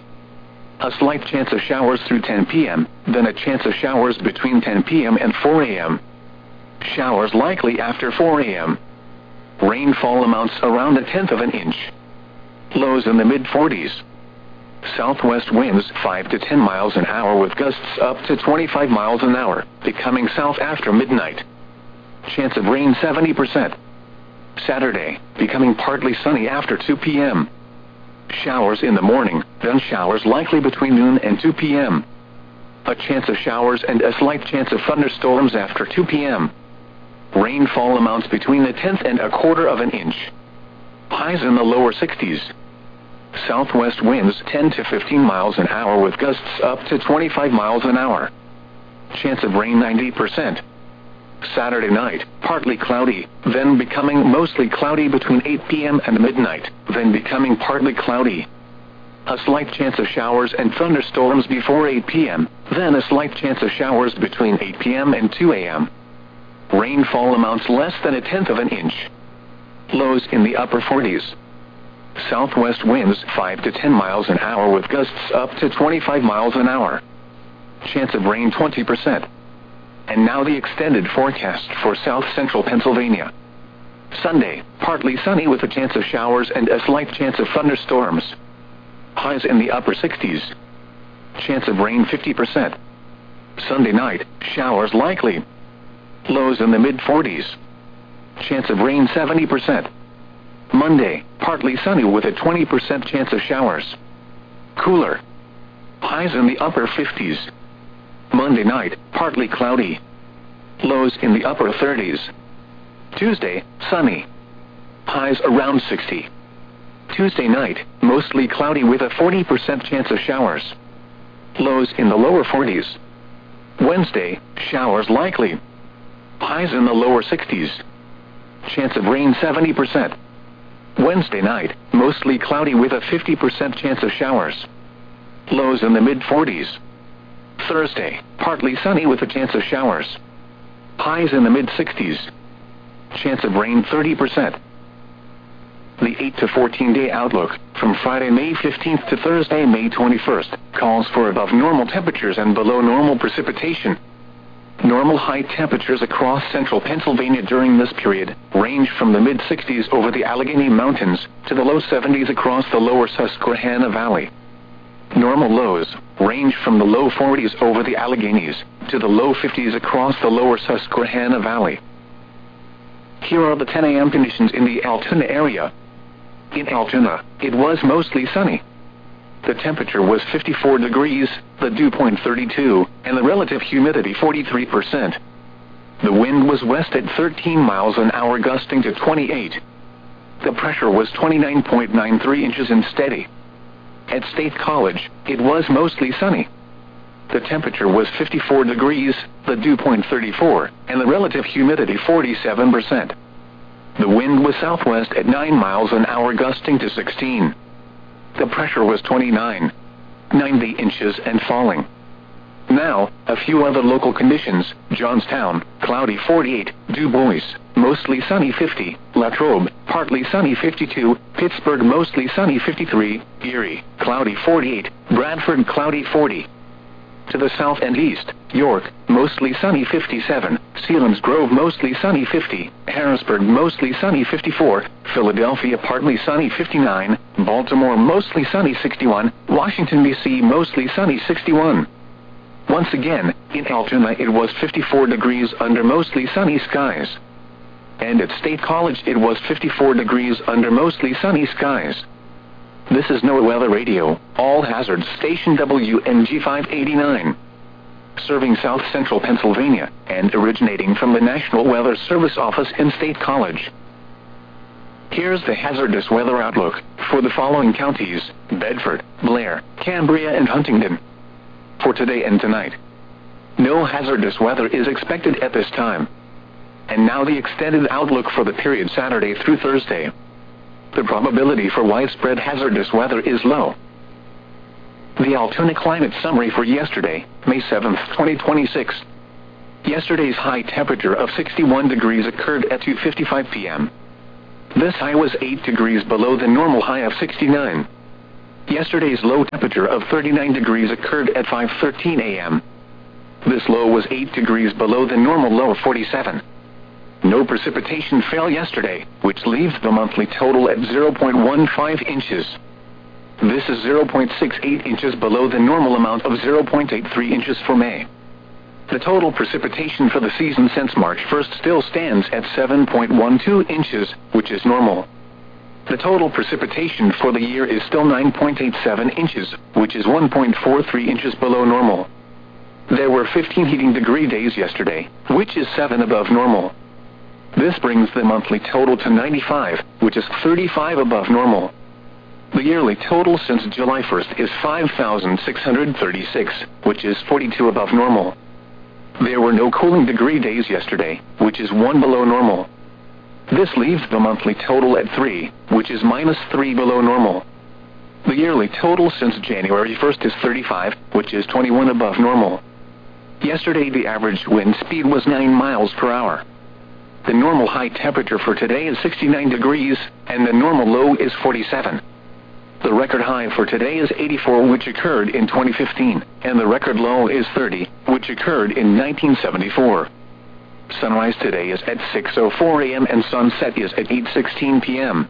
Speaker 1: A slight chance of showers through 10 p.m., then a chance of showers between 10 p.m. and 4 a.m. Showers likely after 4 a.m. Rainfall amounts around 1/10 of an inch. Lows in the mid-40s. Southwest winds 5 to 10 miles an hour with gusts up to 25 miles an hour, becoming south after midnight. Chance of rain 70%. Saturday, becoming partly sunny after 2 p.m. Showers in the morning, then showers likely between noon and 2 p.m. A chance of showers and a slight chance of thunderstorms after 2 p.m. Rainfall amounts between 1/10 and 1/4 of an inch. Highs in the lower 60s. Southwest winds 10 to 15 miles an hour with gusts up to 25 miles an hour. Chance of rain 90%. Saturday night, partly cloudy, then becoming mostly cloudy between 8 p.m. and midnight, then becoming partly cloudy. A slight chance of showers and thunderstorms before 8 p.m., then a slight chance of showers between 8 p.m. and 2 a.m. Rainfall amounts less than 1/10 of an inch. Lows in the upper 40s. Southwest winds 5 to 10 miles an hour with gusts up to 25 miles an hour. Chance of rain 20%. And now the extended forecast for south-central Pennsylvania. Sunday, partly sunny with a chance of showers and a slight chance of thunderstorms. Highs in the upper 60s. Chance of rain 50%. Sunday night, showers likely. Lows in the mid-40s. Chance of rain 70%. Monday, partly sunny with a 20% chance of showers. Cooler. Highs in the upper 50s. Monday night, partly cloudy. Lows in the upper 30s. Tuesday, sunny. Highs around 60. Tuesday night, mostly cloudy with a 40% chance of showers. Lows in the lower 40s. Wednesday, showers likely. Highs in the lower 60s. Chance of rain 70%. Wednesday night, mostly cloudy with a 50% chance of showers. Lows in the mid-40s. Thursday, partly sunny with a chance of showers. Highs in the mid-60s. Chance of rain 30%. The 8 to 14-day outlook, from Friday, May 15th to Thursday, May 21st, calls for above normal temperatures and below normal precipitation. Normal high temperatures across central Pennsylvania during this period range from the mid-60s over the Allegheny Mountains to the low 70s across the lower Susquehanna Valley. Normal lows range from the low 40s over the Alleghenies to the low 50s across the lower Susquehanna Valley. Here are the 10 a.m. conditions in the Altoona area. In Altoona, it was mostly sunny. The temperature was 54 degrees, the dew point 32, and the relative humidity 43%. The wind was west at 13 miles an hour gusting to 28. The pressure was 29.93 inches and steady. At State College, it was mostly sunny. The temperature was 54 degrees, the dew point 34, and the relative humidity 47%. The wind was southwest at 9 miles an hour gusting to 16. The pressure was 90 inches and falling. Now, a few other local conditions. Johnstown, cloudy 48, Du Bois, mostly sunny 50, Latrobe, partly sunny 52, Pittsburgh mostly sunny 53, Erie, cloudy 48, Bradford cloudy 40. To the south and east, York, mostly sunny 57, Selinsgrove mostly sunny 50, Harrisburg mostly sunny 54, Philadelphia partly sunny 59, Baltimore mostly sunny 61, Washington, D.C. mostly sunny 61. Once again, in Altoona it was 54 degrees under mostly sunny skies. And at State College it was 54 degrees under mostly sunny skies. This is NOAA Weather Radio, All Hazards Station WNG 589. Serving south-central Pennsylvania, and originating from the National Weather Service office in State College. Here's the hazardous weather outlook for the following counties: Bedford, Blair, Cambria, and Huntingdon. For today and tonight, no hazardous weather is expected at this time. And now the extended outlook for the period Saturday through Thursday. the probability for widespread hazardous weather is low. The Altoona Climate Summary for yesterday, May 7, 2026. Yesterday's high temperature of 61 degrees occurred at 2:55 p.m. This high was 8 degrees below the normal high of 69. Yesterday's low temperature of 39 degrees occurred at 5:13 a.m. This low was 8 degrees below the normal low of 47. No precipitation fell yesterday, which leaves the monthly total at 0.15 inches. This is 0.68 inches below the normal amount of 0.83 inches for May. The total precipitation for the season since March 1st still stands at 7.12 inches, which is normal. The total precipitation for the year is still 9.87 inches, which is 1.43 inches below normal. There were 15 heating degree days yesterday, which is 7 above normal. This brings the monthly total to 95, which is 35 above normal. The yearly total since July 1st is 5,636, which is 42 above normal. There were no cooling degree days yesterday, which is 1 below normal. This leaves the monthly total at 3, which is -3 below normal. The yearly total since January 1st is 35, which is 21 above normal. Yesterday the average wind speed was 9 miles per hour. The normal high temperature for today is 69 degrees, and the normal low is 47. The record high for today is 84, which occurred in 2015, and the record low is 30, which occurred in 1974. Sunrise today is at 6:04 a.m. and sunset is at 8:16 p.m.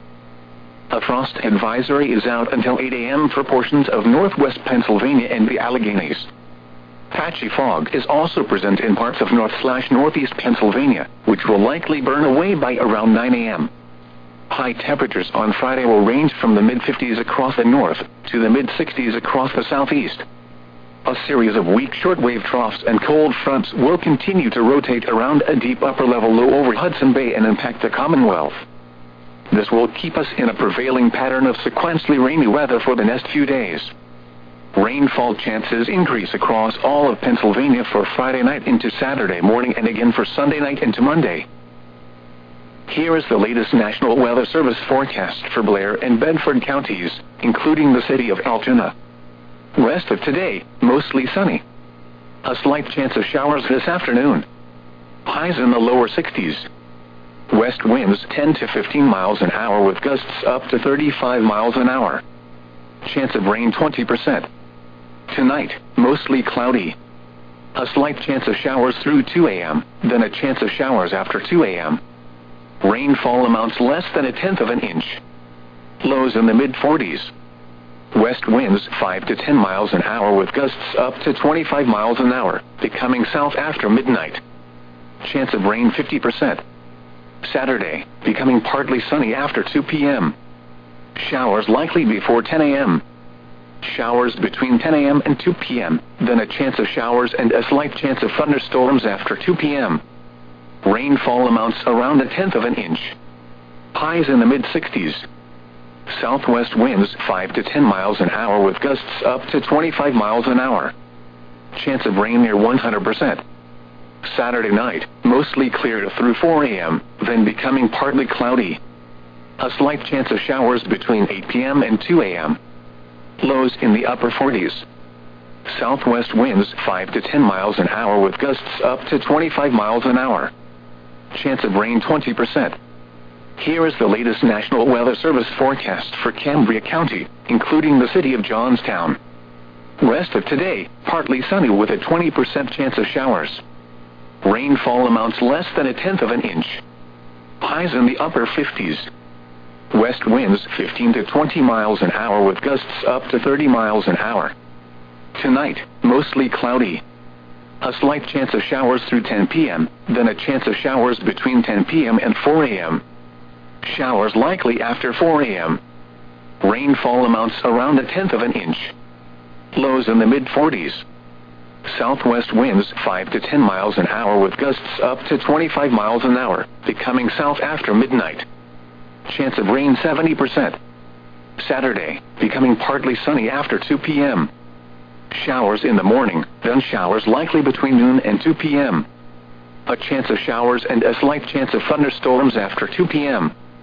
Speaker 1: A frost advisory is out until 8 a.m. for portions of northwest Pennsylvania and the Alleghenies. Patchy fog is also present in parts of north/northeast Pennsylvania, which will likely burn away by around 9 a.m. High temperatures on Friday will range from the mid-50s across the north to the mid-60s across the southeast. A series of weak shortwave troughs and cold fronts will continue to rotate around a deep upper-level low over Hudson Bay and impact the Commonwealth. This will keep us in a prevailing pattern of sequentially rainy weather for the next few days. Rainfall chances increase across all of Pennsylvania for Friday night into Saturday morning and again for Sunday night into Monday. Here is the latest National Weather Service forecast for Blair and Bedford counties, including the city of Altoona. Rest of today, mostly sunny. A slight chance of showers this afternoon. Highs in the lower 60s. West winds 10 to 15 miles an hour with gusts up to 35 miles an hour. Chance of rain 20%. Tonight, mostly cloudy. A slight chance of showers through 2 a.m., then a chance of showers after 2 a.m. Rainfall amounts less than 1/10 of an inch. Lows in the mid-40s. West winds 5 to 10 miles an hour with gusts up to 25 miles an hour, becoming south after midnight. Chance of rain 50%. Saturday, becoming partly sunny after 2 p.m. Showers likely before 10 a.m. Showers between 10 a.m. and 2 p.m., then a chance of showers and a slight chance of thunderstorms after 2 p.m. Rainfall amounts around 1/10 of an inch. Highs in the mid-60s. Southwest winds 5 to 10 miles an hour with gusts up to 25 miles an hour. Chance of rain near 100%. Saturday night, mostly clear through 4 a.m., then becoming partly cloudy. A slight chance of showers between 8 p.m. and 2 a.m. Lows in the upper 40s. Southwest winds 5 to 10 miles an hour with gusts up to 25 miles an hour. Chance of rain 20%. Here is the latest National Weather Service forecast for Cambria County, including the city of Johnstown. Rest of today, partly sunny with a 20% chance of showers. Rainfall amounts less than 1/10 of an inch. Highs in the upper 50s. West winds 15 to 20 miles an hour with gusts up to 30 miles an hour. Tonight, mostly cloudy. A slight chance of showers through 10 p.m., then a chance of showers between 10 p.m. and 4 a.m. Showers likely after 4 a.m. Rainfall amounts around 1/10 of an inch. Lows in the mid-40s. Southwest winds 5 to 10 miles an hour with gusts up to 25 miles an hour, becoming south after midnight. Chance of rain 70%. Saturday, becoming partly sunny after 2 p.m. Showers in the morning, then showers likely between noon and 2 p.m. A chance of showers and a slight chance of thunderstorms after 2 p.m.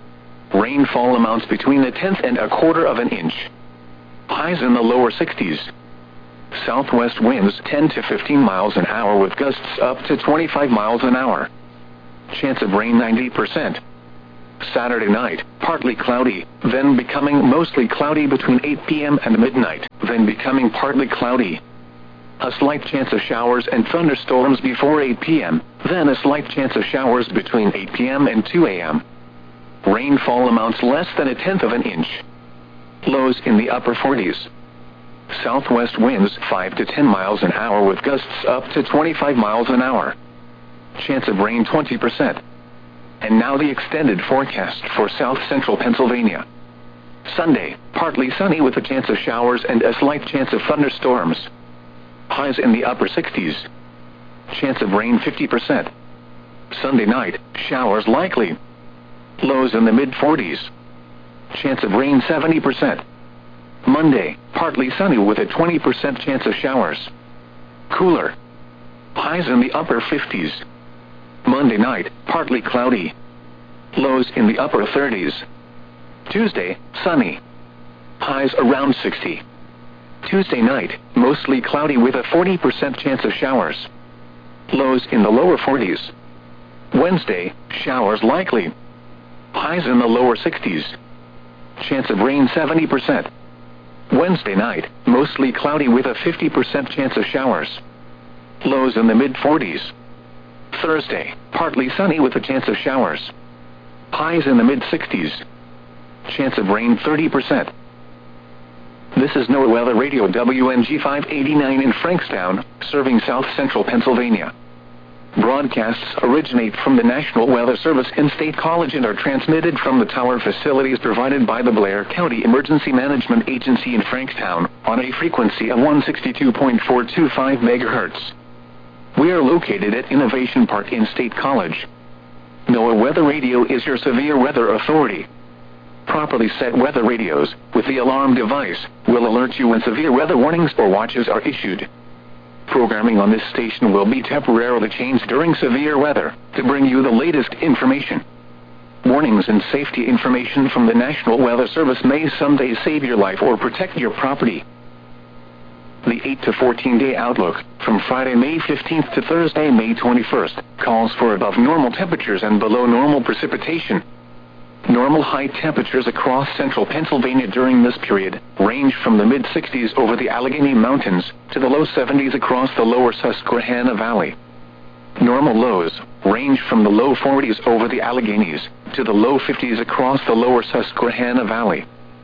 Speaker 1: Rainfall amounts between a tenth and a quarter of an inch. Highs in the lower 60s. Southwest winds 10 to 15 miles an hour with gusts up to 25 miles an hour. Chance of rain 90%. Saturday night, partly cloudy, then becoming mostly cloudy between 8 p.m. and midnight, then becoming partly cloudy. A slight chance of showers and thunderstorms before 8 p.m., then a slight chance of showers between 8 p.m. and 2 a.m. Rainfall amounts less than a tenth of an inch. Lows in the upper 40s. Southwest winds 5 to 10 miles an hour with gusts up to 25 miles an hour. Chance of rain 20%. And now the extended forecast for south central Pennsylvania. Sunday, partly sunny with a chance of showers and a slight chance of thunderstorms. Highs in the upper 60s. Chance of rain 50%. Sunday night, showers likely. Lows in the mid-40s. Chance of rain 70%. Monday, partly sunny with a 20% chance of showers. Cooler. Highs in the upper 50s. Monday night, partly cloudy. Lows in the upper 30s. Tuesday, sunny. Highs around 60. Tuesday night, mostly cloudy with a 40% chance of showers. Lows in the lower 40s. Wednesday, showers likely. Highs in the lower 60s. Chance of rain 70%. Wednesday night, mostly cloudy with a 50% chance of showers. Lows in the mid-40s. Thursday, partly sunny with a chance of showers. Highs in the mid-60s. Chance of rain 30%. This is NOAA Weather Radio WNG 589 in Frankstown, serving south central Pennsylvania. Broadcasts originate from the National Weather Service in State College and are transmitted from the tower facilities provided by the Blair County Emergency Management Agency in Frankstown on a frequency of 162.425 MHz. We are located at Innovation Park in State College. NOAA Weather Radio is your severe weather authority. Properly set weather radios, with the alarm device, will alert you when severe weather warnings or watches are issued. Programming on this station will be temporarily changed during severe weather, to bring you the latest information. Warnings and safety information from the National Weather Service may someday save your life or protect your property. The 8 to 14-day outlook, from Friday, May 15th to Thursday, May 21st, calls for above normal temperatures and below normal precipitation. Normal high temperatures across central Pennsylvania during this period range from the mid-60s over the Allegheny Mountains to the low 70s across the lower Susquehanna Valley. Normal lows range from the low 40s over the Alleghenies to the low 50s across the lower Susquehanna Valley.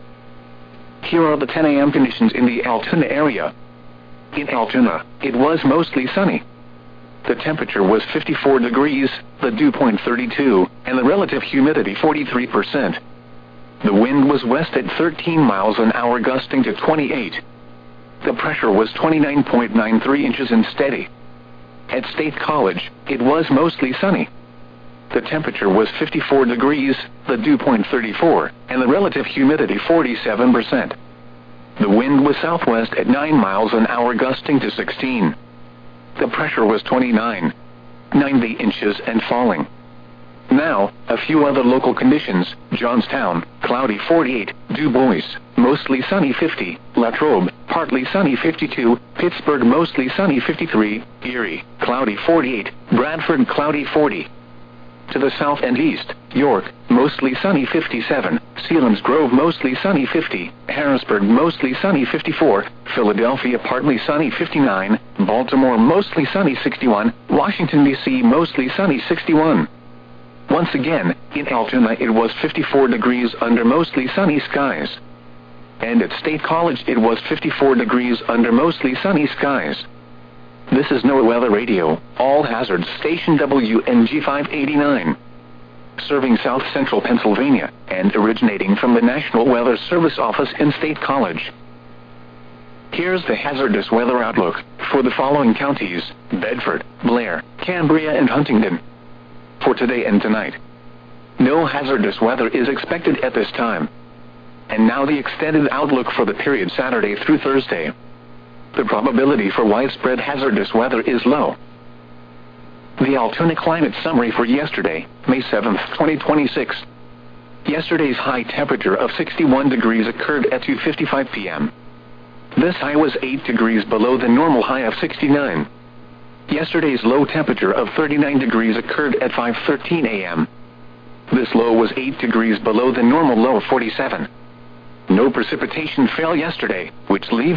Speaker 1: Here are the 10 a.m. conditions in the Altoona area. In Altoona, it was mostly sunny. The temperature was 54 degrees, the dew point 32, and the relative humidity 43%. The wind was west at 13 miles an hour, gusting to 28. The pressure was 29.93 inches and steady. At State College, it was mostly sunny. The temperature was 54 degrees, the dew point 34, and the relative humidity 47%. The wind was southwest at 9 miles an hour, gusting to 16. The pressure was 90 inches and falling. Now, a few other local conditions. Johnstown, cloudy 48, Du Bois, mostly sunny 50, Latrobe, partly sunny 52, Pittsburgh, mostly sunny 53, Erie, cloudy 48, Bradford, cloudy 40. To the south and east, York, mostly sunny 57, Selinsgrove, mostly sunny 50, Harrisburg, mostly sunny 54, Philadelphia, partly sunny 59, Baltimore, mostly sunny 61, Washington, D.C., mostly sunny 61. Once again, in Altoona it was 54 degrees under mostly sunny skies. And at State College it was 54 degrees under mostly sunny skies. This is NOAA Weather Radio, all hazards, station WNG 589. Serving south central Pennsylvania, and originating from the National Weather Service office in State College. Here's the hazardous weather outlook for the following counties: Bedford, Blair, Cambria, and Huntingdon. For today and tonight, no hazardous weather is expected at this time. And now the extended outlook for the period Saturday through Thursday. The probability for widespread hazardous weather is low. The Altoona Climate Summary for yesterday, May 7, 2026. Yesterday's high temperature of 61 degrees occurred at 2:55 p.m. This high was 8 degrees below the normal high of 69. Yesterday's low temperature of 39 degrees occurred at 5:13 a.m. This low was 8 degrees below the normal low of 47. No precipitation fell yesterday, which leaves